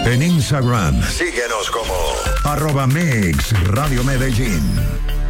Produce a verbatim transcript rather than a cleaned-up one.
En Instagram, síguenos como arroba Mix Radio Medellín.